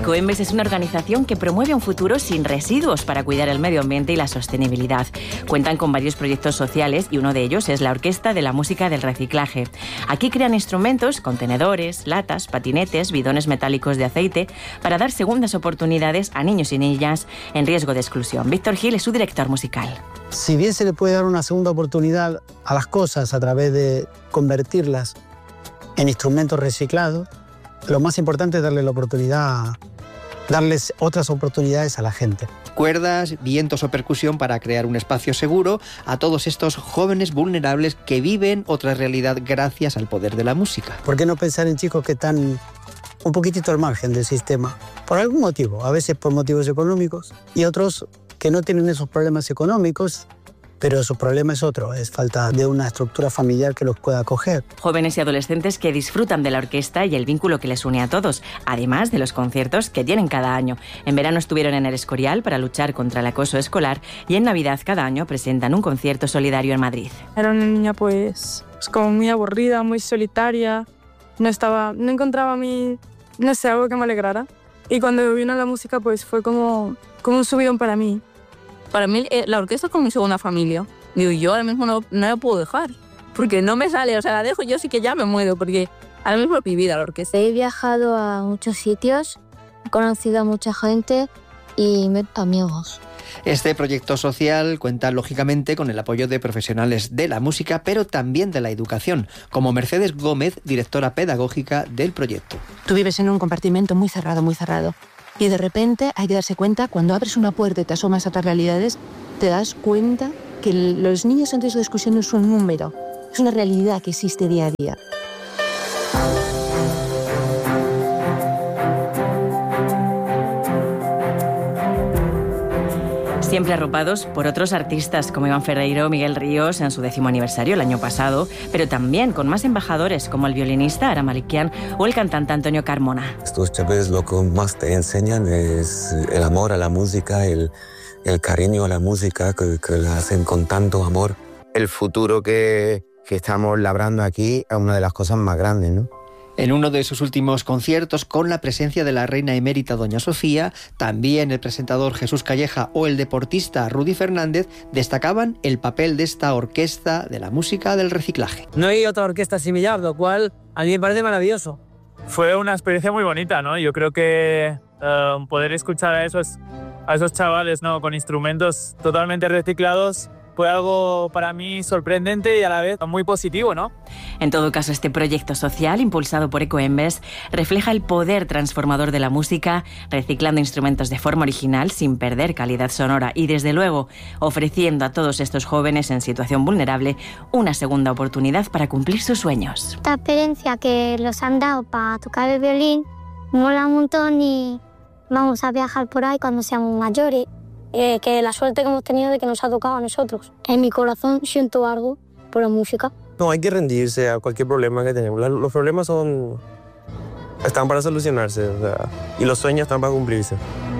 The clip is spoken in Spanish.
Ecoembes es una organización que promueve un futuro sin residuos para cuidar el medio ambiente y la sostenibilidad. Cuentan con varios proyectos sociales y uno de ellos es la Orquesta de la Música del Reciclaje. Aquí crean instrumentos, contenedores, latas, patinetes, bidones metálicos de aceite para dar segundas oportunidades a niños y niñas en riesgo de exclusión. Víctor Gil es su director musical. Si bien se le puede dar una segunda oportunidad a las cosas a través de convertirlas en instrumentos reciclados, lo más importante es darle la oportunidad, darles otras oportunidades a la gente. Cuerdas, vientos o percusión para crear un espacio seguro a todos estos jóvenes vulnerables que viven otra realidad gracias al poder de la música. ¿Por qué no pensar en chicos que están un poquitito al margen del sistema? Por algún motivo, a veces por motivos económicos y otros que no tienen esos problemas económicos, pero su problema es otro, es falta de una estructura familiar que los pueda acoger. Jóvenes y adolescentes que disfrutan de la orquesta y el vínculo que les une a todos, además de los conciertos que tienen cada año. En verano estuvieron en El Escorial para luchar contra el acoso escolar y en Navidad cada año presentan un concierto solidario en Madrid. Era una niña pues como muy aburrida, muy solitaria, no encontraba algo que me alegrara. Y cuando vino la música pues fue como un subidón para mí. Para mí la orquesta es como mi segunda familia. Digo, yo ahora mismo no la puedo dejar, porque no me sale, o sea, la dejo yo sí que ya me muero, porque ahora mismo es mi vida la orquesta. He viajado a muchos sitios, he conocido a mucha gente y me he hecho amigos. Este proyecto social cuenta lógicamente con el apoyo de profesionales de la música, pero también de la educación, como Mercedes Gómez, directora pedagógica del proyecto. Tú vives en un compartimento muy cerrado, muy cerrado. Y de repente hay que darse cuenta, cuando abres una puerta y te asomas a otras realidades, te das cuenta que los niños en riesgo de exclusión no es un número, es una realidad que existe día a día. Siempre arropados por otros artistas como Iván Ferreiro o Miguel Ríos en su 10º aniversario el año pasado, pero también con más embajadores como el violinista Ara Malikian o el cantante Antonio Carmona. Estos chavales lo que más te enseñan es el amor a la música, el cariño a la música que la hacen con tanto amor. El futuro que estamos labrando aquí es una de las cosas más grandes, ¿no? En uno de sus últimos conciertos, con la presencia de la reina emérita Doña Sofía, también el presentador Jesús Calleja o el deportista Rudy Fernández destacaban el papel de esta orquesta de la música del reciclaje. No hay otra orquesta similar, lo cual a mí me parece maravilloso. Fue una experiencia muy bonita, ¿no? Yo creo que poder escuchar a esos chavales, ¿no?, con instrumentos totalmente reciclados fue algo para mí sorprendente y a la vez muy positivo, ¿no? En todo caso, este proyecto social, impulsado por Ecoembes, refleja el poder transformador de la música, reciclando instrumentos de forma original sin perder calidad sonora y, desde luego, ofreciendo a todos estos jóvenes en situación vulnerable una segunda oportunidad para cumplir sus sueños. Esta experiencia que los han dado para tocar el violín mola un montón y vamos a viajar por ahí cuando seamos mayores. Que la suerte que hemos tenido de que nos ha tocado a nosotros. En mi corazón siento algo por la música. No hay que rendirse a cualquier problema que tenemos. Los problemas están para solucionarse, o sea, y los sueños están para cumplirse.